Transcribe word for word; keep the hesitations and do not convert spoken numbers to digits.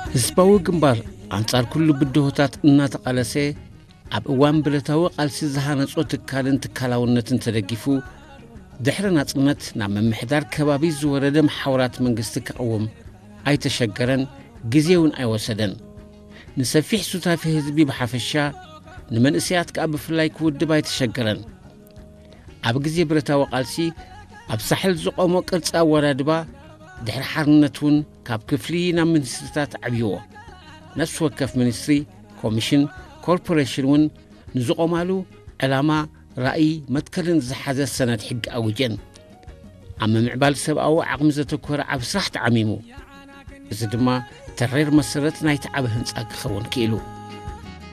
ህዝባዊ ግንባር አንጻር ኩሉ ብድሆታት እናተቃለሰ ኣብ እዋን ብለታዊ ቃልሲ ዝሃነጾ ትካልን ትካላውነትን ተደጊፉ ድሕሪ ናጽነት ናብ መምሕዳር ከባቢ ዝወረደ መሓወራት መንግስቲ ክቅውም ኣይተሸገረን ግዜውን ኣይወሰደን ንሰፊሕ ሱታፊ ህዝቢ ብሓፈሻ ንመንእስያት ካብ ብፍላይ ክውድብ ኣይተሸገረን ኣብ ግዜ ብረታዊ ቃልሲ ኣብ ሳሕል ዝቆሞ ቅርጻ ወራድባ ድሕሪ ሓርነቱን ካብ ክፍሊ ናብ ሚኒስትሪታት ዓብይዎ ነፍሲ ወከፍ ሚኒስትሪ ኮሚሽን ኮርፖሬሽን ውን ንዝቆማሉ ዕላማ ራእይ መትከልን ዝሓዘ ሰነድ ሕጊ ኣውጀን ኣብ ምዕባል ሰብኣዊ ዓቕሚ ዘተኮረ ኣብ ስራሕ ተዓሚሙ እዚ ድማ ተሬር መሰረት ናይቲ ዓብ ህንጻ ክኸውን ክኢሉ